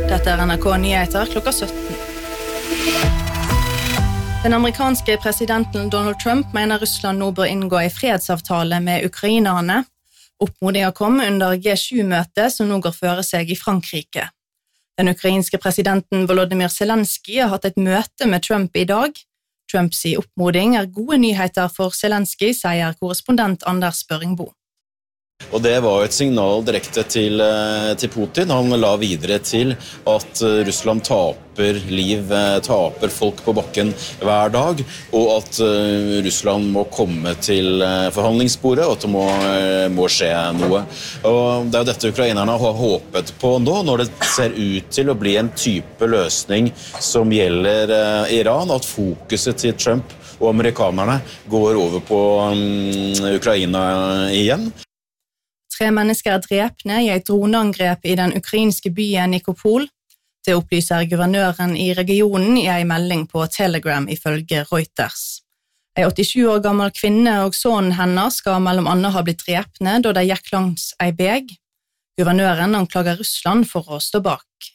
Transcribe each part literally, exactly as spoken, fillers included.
Dette er N R K Nyheter klokka sytten. Den amerikanske presidenten Donald Trump mener Russland nå bør inngå en fredsavtale med ukrainerne. Oppmodingen kom under G sju-møtet som nå går føre seg i Frankrike. Den ukrainske presidenten Volodymyr Zelensky har hatt et møte med Trump i dag. Trumps oppmoding er gode nyheter for Zelensky, sier korrespondent Anders Børingbo. Og det var et signal direkte til, til Putin. Han la videre til at Russland taper liv, taper folk på bakken hver dag, og at Russland må komme til forhandlingsbordet, og at det må, må skje noe. Og det er jo dette ukrainerne har håpet på nå, når det ser ut til å bli en type løsning som gjelder Iran, at fokuset til Trump og amerikanerne går over på um, Ukraina igjen. Tre mennesker er drepne i et droneangrep i den ukrainske byen Nikopol. Det opplyser guvernøren i regionen i en melding på Telegram ifølge Reuters. En åttisju år gammel kvinne og sønnen hennes skal mellom andre ha blitt drepne da de gikk langs ei beg. Guvernøren anklager Russland for å stå bak.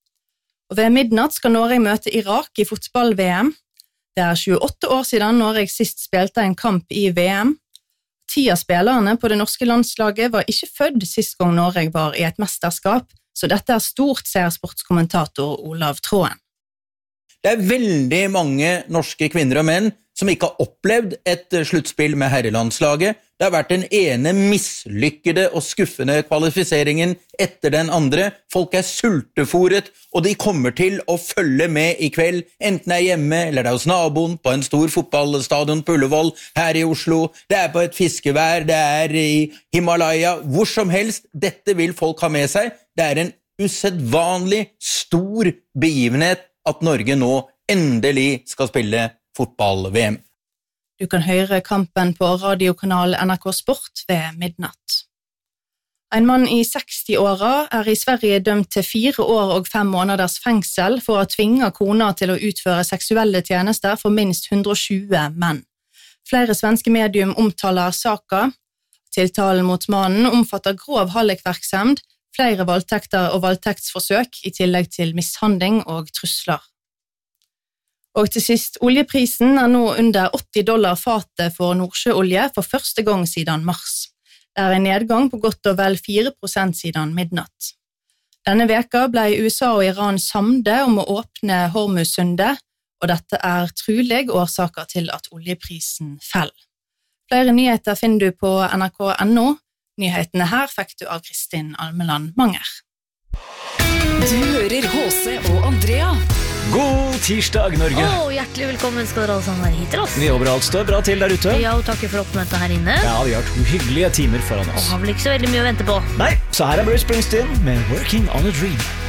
Og ved midnatt skal Norge møte Irak i fotball-V M. Det er tjueåtte år siden Norge sist spilte en kamp i V M. Ti av spillerne på det norske landslaget var ikke født sist gang Norge var i et mesterskap, så dette er stort, sier sportskommentator Olav Tråen. Det er veldig mange norske kvinner og menn som ikke har opplevd et sluttspill med herrelandslaget. Det har vært den ene mislykkede og skuffende kvalifiseringen etter den andre. Folk er sulteforet, og de kommer til å følge med i kveld, enten er hjemme eller det er hos naboen, på en stor fotballstadion på Ullevål, her i Oslo, det er på et fiskevær, det er i Himalaya, hvor som helst. Dette vil folk ha med seg. Det er en usedvanlig stor begivenhet at Norge nå endelig skal spille fotball-V M. Du kan høre kampen på radiokanal N R K Sport ved midnatt. En mann i seksti-åra er i Sverige dømt til fire år og fem måneders fengsel for å tvinge kona til å utføre seksuelle tjenester for minst hundre og tjue menn. Flere svenske medium omtaler saka. Tiltalen mot mannen omfatter grov hallikvirksomhet, flere voldtekter og voldtektsforsøk i tillegg til mishandling og trusler. Og til sist, oljeprisen er nå under åtti dollar fatet for nordsjøolje for første gang siden mars. Det er en nedgang på godt og vel fire prosent siden midnatt. Denne veka ble U S A og Iran samde om å åpne Hormuzsundet, og dette er trolig årsaker til at oljeprisen fell. Flere nyheter finner du på N R K punktum N O. Nyhetene her fikk du av Kristin Almeland Manger. Du hører H C og Andrea. God tirsdag, Norge! Åh, hjertelig velkommen skal dere alle sammen være hit til oss. Vi håper alt står bra til der ute. Ja, og takker for oppmøtet her inne. Ja, vi har to hyggelige timer foran oss. Og har vel ikke så veldig mye å vente på. Nei, så her er Bruce Springsteen med Working on a Dream.